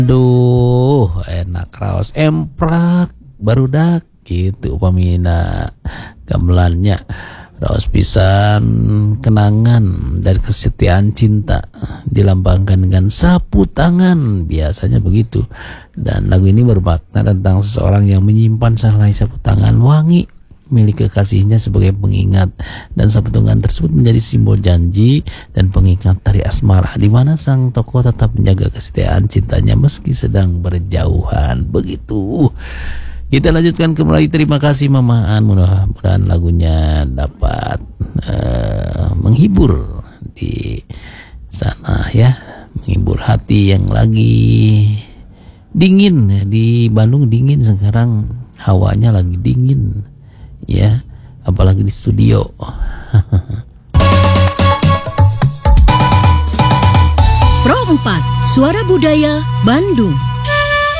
Aduh, enak raos emprak barudak gitu upamina gamelannya. Raos pisan kenangan dari kesetiaan cinta dilambangkan dengan sapu tangan, biasanya begitu. Dan lagu ini bermakna tentang seseorang yang menyimpan sehelai sapu tangan wangi milik kekasihnya sebagai pengingat, dan sapu tangan tersebut menjadi simbol janji dan pengingat tari asmara, di mana sang tokoh tetap menjaga kesetiaan cintanya meski sedang berjauhan. Begitu. Kita lanjutkan kembali. Terima kasih Mama An. Mudah-mudahan lagunya dapat menghibur di sana ya, menghibur hati yang lagi dingin. Di Bandung dingin sekarang, hawanya lagi dingin ya, apalagi di studio. Pro 4 Suara Budaya Bandung.